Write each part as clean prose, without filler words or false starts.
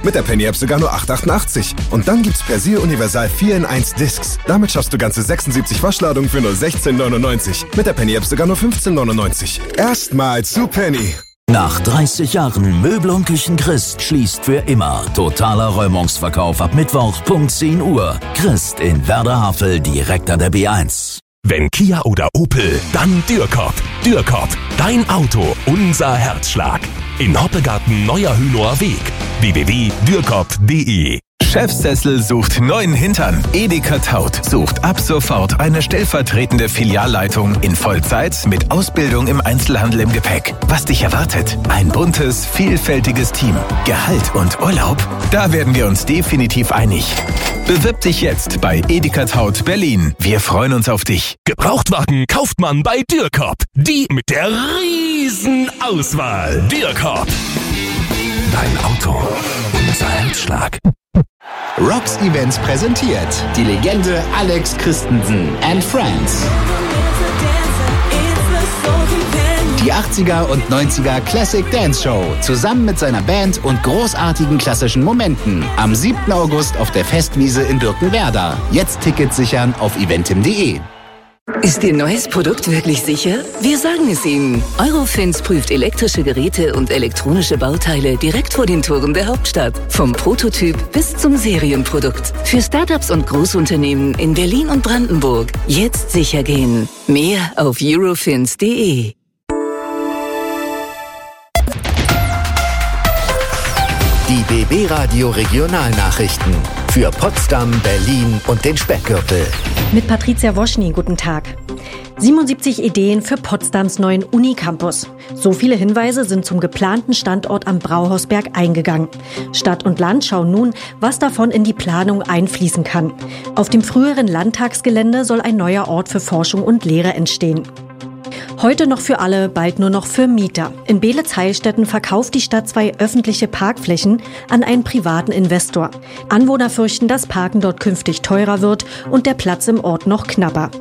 Mit der Penny-App sogar nur 8,88. Und dann gibt's Persil Universal 4 in 1 Discs. Damit schaffst du ganze 76 Waschladungen für nur 16,99. Mit der Penny-App sogar nur 15,99. Erstmal zu Penny. Nach 30 Jahren Möbel und Küchen Christ schließt für immer. Totaler Räumungsverkauf ab Mittwoch, Punkt 10 Uhr. Christ in Werder-Havel, direkt an der B1. Wenn Kia oder Opel, dann Dürkop. Dürkop, dein Auto, unser Herzschlag. In Hoppegarten Neuer Hünower Weg. www.dürkop.de. Chefsessel sucht neuen Hintern. Edeka Taut sucht ab sofort eine stellvertretende Filialleitung in Vollzeit mit Ausbildung im Einzelhandel im Gepäck. Was dich erwartet? Ein buntes, vielfältiges Team. Gehalt und Urlaub? Da werden wir uns definitiv einig. Bewirb dich jetzt bei Edeka Taut Berlin. Wir freuen uns auf dich. Gebrauchtwagen kauft man bei Dürkop. Die mit der riesen Auswahl. Dürkop. Dein Auto, unser Herzschlag. Rocks Events präsentiert die Legende Alex Christensen and Friends. Die 80er und 90er Classic Dance Show zusammen mit seiner Band und großartigen klassischen Momenten. Am 7. August auf der Festwiese in Birkenwerder. Jetzt Tickets sichern auf eventim.de. Ist Ihr neues Produkt wirklich sicher? Wir sagen es Ihnen. Eurofins prüft elektrische Geräte und elektronische Bauteile direkt vor den Toren der Hauptstadt. Vom Prototyp bis zum Serienprodukt. Für Startups und Großunternehmen in Berlin und Brandenburg. Jetzt sicher gehen. Mehr auf eurofins.de. Die BB Radio Regionalnachrichten für Potsdam, Berlin und den Speckgürtel. Mit Patricia Woschny, guten Tag. 77 Ideen für Potsdams neuen Unicampus. So viele Hinweise sind zum geplanten Standort am Brauhausberg eingegangen. Stadt und Land schauen nun, was davon in die Planung einfließen kann. Auf dem früheren Landtagsgelände soll ein neuer Ort für Forschung und Lehre entstehen. Heute noch für alle, bald nur noch für Mieter. In Beelitz-Heilstätten verkauft die Stadt 2 öffentliche Parkflächen an einen privaten Investor. Anwohner fürchten, dass Parken dort künftig teurer wird und der Platz im Ort noch knapper.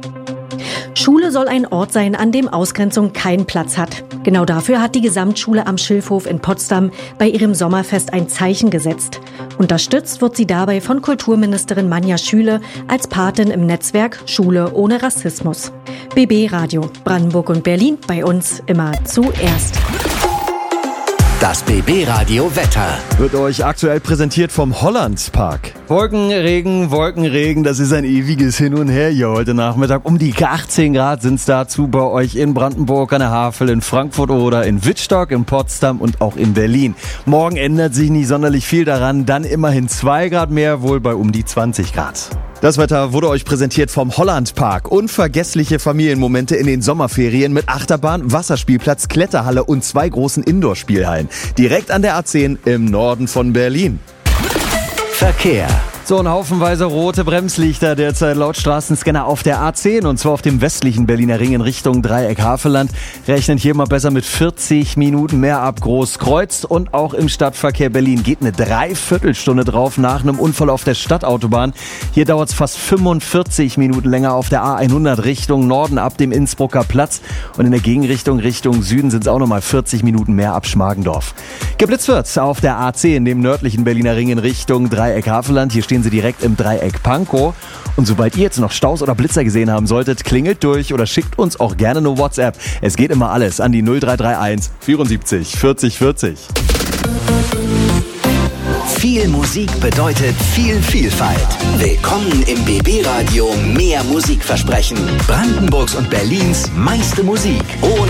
Schule soll ein Ort sein, an dem Ausgrenzung keinen Platz hat. Genau dafür hat die Gesamtschule am Schilfhof in Potsdam bei ihrem Sommerfest ein Zeichen gesetzt. Unterstützt wird sie dabei von Kulturministerin Manja Schüle als Patin im Netzwerk Schule ohne Rassismus. BB Radio, Brandenburg und Berlin, bei uns immer zuerst. Das BB Radio Wetter wird euch aktuell präsentiert vom Hollandspark. Wolkenregen, das ist ein ewiges Hin und Her hier heute Nachmittag. Um die 18 Grad sind es dazu bei euch in Brandenburg an der Havel, in Frankfurt oder in Wittstock, in Potsdam und auch in Berlin. Morgen ändert sich nicht sonderlich viel daran, dann immerhin 2 Grad mehr, wohl bei um die 20 Grad. Das Wetter wurde euch präsentiert vom Hollandpark. Unvergessliche Familienmomente in den Sommerferien mit Achterbahn, Wasserspielplatz, Kletterhalle und 2 großen Indoor-Spielhallen. Direkt an der A10 im Norden von Berlin. Verkehr. So ein haufenweise rote Bremslichter derzeit laut Straßenscanner auf der A10 und zwar auf dem westlichen Berliner Ring in Richtung Dreieck Havelland. Rechnen hier mal besser mit 40 Minuten mehr ab Großkreuz und auch im Stadtverkehr Berlin geht eine Dreiviertelstunde drauf nach einem Unfall auf der Stadtautobahn. Hier dauert es fast 45 Minuten länger auf der A100 Richtung Norden ab dem Innsbrucker Platz und in der Gegenrichtung Richtung Süden sind es auch nochmal 40 Minuten mehr ab Schmargendorf. Geblitzt wird auf der A10, dem nördlichen Berliner Ring in Richtung Dreieck Havelland. Hier stehen sie direkt im Dreieck Pankow. Und sobald ihr jetzt noch Staus oder Blitzer gesehen haben solltet, klingelt durch oder schickt uns auch gerne eine WhatsApp. Es geht immer alles an die 0331 74 40 40. Viel Musik bedeutet viel Vielfalt. Willkommen im BB Radio Mehr Musikversprechen. Brandenburgs und Berlins meiste Musik. Ohne